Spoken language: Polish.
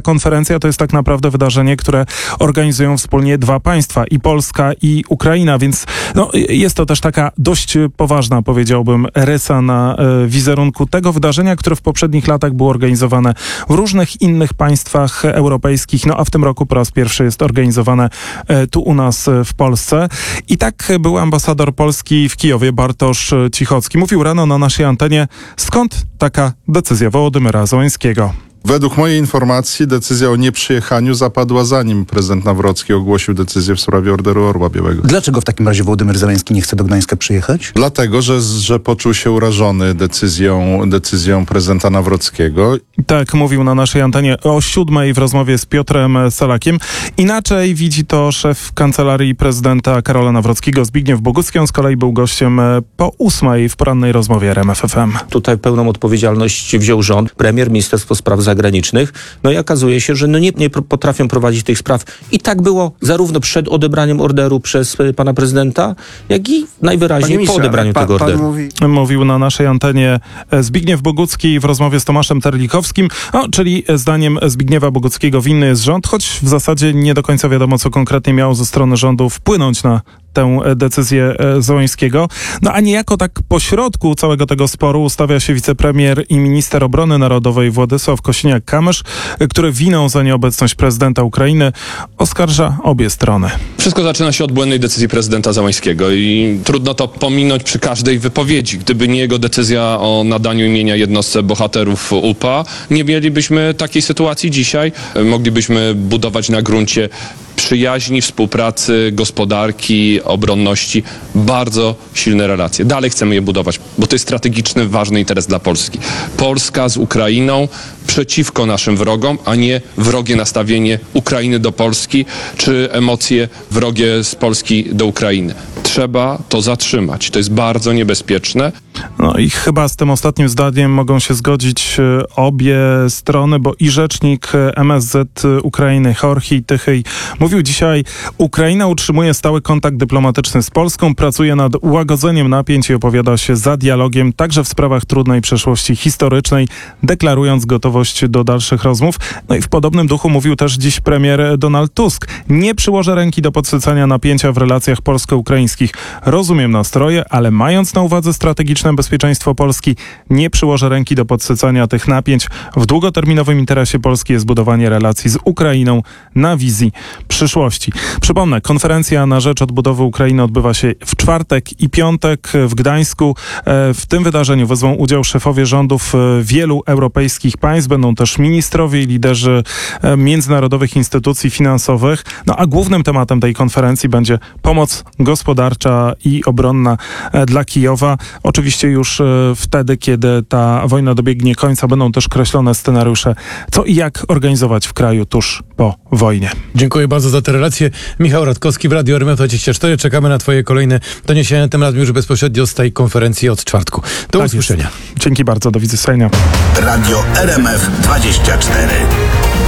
konferencja to jest tak naprawdę wydarzenie, które organizują wspólnie dwa państwa, i Polska, i Ukraina, więc jest to też taka dość poważna, powiedziałbym, rysa na wizerunku tego wydarzenia, które w poprzednich latach było organizowane w różnych innych państwach europejskich, a w tym roku po raz pierwszy jest organizowane tu u nas w Polsce. I tak był ambasador Polski w Kijowie, Bartosz Cichocki. Mówił rano na naszej antenie, skąd taka decyzja Wołodymyra Zełenskiego. Według mojej informacji decyzja o nieprzyjechaniu zapadła, zanim prezydent Nawrocki ogłosił decyzję w sprawie Orderu Orła Białego. Dlaczego w takim razie Wołodymyr Zełenski nie chce do Gdańska przyjechać? Dlatego, że poczuł się urażony decyzją prezydenta Nawrockiego. Tak mówił na naszej antenie o 7:00 w rozmowie z Piotrem Salakiem. Inaczej widzi to szef kancelarii prezydenta Karola Nawrockiego, Zbigniew Bogucki. On z kolei był gościem po 8:00 w porannej rozmowie RMF FM. Tutaj pełną odpowiedzialność wziął rząd, premier, Ministerstwo Spraw Zagranicznych. I okazuje się, że nie potrafią prowadzić tych spraw. I tak było zarówno przed odebraniem orderu przez pana prezydenta, jak i najwyraźniej po odebraniu tego orderu. Mówił na naszej antenie Zbigniew Bogucki w rozmowie z Tomaszem Terlikowskim, czyli zdaniem Zbigniewa Boguckiego winny jest rząd, choć w zasadzie nie do końca wiadomo, co konkretnie miało ze strony rządu wpłynąć na tę decyzję Zełenskiego. A niejako tak pośrodku całego tego sporu ustawia się wicepremier i minister obrony narodowej Władysław Kosiniak-Kamysz, który winą za nieobecność prezydenta Ukrainy oskarża obie strony. Wszystko zaczyna się od błędnej decyzji prezydenta Zełenskiego i trudno to pominąć przy każdej wypowiedzi. Gdyby nie jego decyzja o nadaniu imienia jednostce bohaterów UPA, nie mielibyśmy takiej sytuacji dzisiaj. Moglibyśmy budować na gruncie przyjaźni, współpracy, gospodarki, obronności, bardzo silne relacje. Dalej chcemy je budować, bo to jest strategiczny, ważny interes dla Polski. Polska z Ukrainą przeciwko naszym wrogom, a nie wrogie nastawienie Ukrainy do Polski, czy emocje wrogie z Polski do Ukrainy. Trzeba to zatrzymać. To jest bardzo niebezpieczne. I chyba z tym ostatnim zdaniem mogą się zgodzić obie strony, bo i rzecznik MSZ Ukrainy Horhi Tychyj mówił dzisiaj: Ukraina utrzymuje stały kontakt dyplomatyczny z Polską, pracuje nad ułagodzeniem napięć i opowiada się za dialogiem, także w sprawach trudnej przeszłości historycznej, deklarując gotowość do dalszych rozmów. I w podobnym duchu mówił też dziś premier Donald Tusk. Nie przyłożę ręki do podsycania napięcia w relacjach polsko-ukraińskich. Rozumiem nastroje, ale mając na uwadze strategiczne bezpieczeństwo Polski, nie przyłożę ręki do podsycania tych napięć. W długoterminowym interesie Polski jest budowanie relacji z Ukrainą na wizji przyszłości. Przypomnę, konferencja na rzecz odbudowy Ukrainy odbywa się w czwartek i piątek w Gdańsku. W tym wydarzeniu wezmą udział szefowie rządów wielu europejskich państw. Będą też ministrowie i liderzy międzynarodowych instytucji finansowych. A głównym tematem tej konferencji będzie pomoc gospodarcza i obronna dla Kijowa. Oczywiście już wtedy, kiedy ta wojna dobiegnie końca, będą też kreślone scenariusze, co i jak organizować w kraju tuż po wojnie. Dziękuję bardzo za te relacje. Michał Radkowski w Radiu RMF24. Czekamy na twoje kolejne doniesienia, tym razem już bezpośrednio z tej konferencji od czwartku. Do usłyszenia. Dzięki bardzo, do widzenia. Radio RMF24.